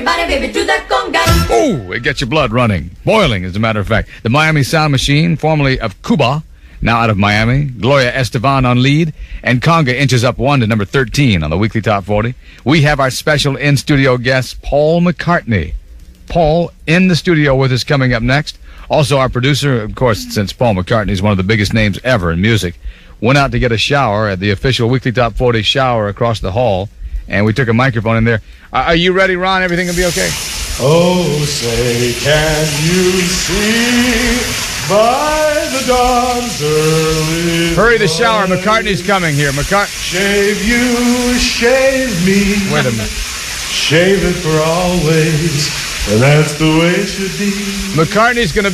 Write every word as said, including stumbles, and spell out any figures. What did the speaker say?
Baby, do that conga. Oh, it gets your blood running, boiling, as a matter of fact. The Miami Sound Machine, formerly of Cuba, now out of Miami. Gloria Estefan on lead, and conga inches up one to number thirteen on the weekly top forty. We have our special in-studio guest, Paul McCartney. Paul in the studio with us coming up next. Also, our producer, of course, since Paul McCartney is one of the biggest names ever in music, went out to get a shower at the official weekly top forty shower across the hall, and we took a microphone in there. Uh, are you ready, Ron? Everything will be okay? Oh, say, can you see by the dawn's early Hurry the shower. McCartney's coming here. McCart- Shave you, shave me. Wait a minute. Shave it for always, and that's the way it should be. McCartney's going to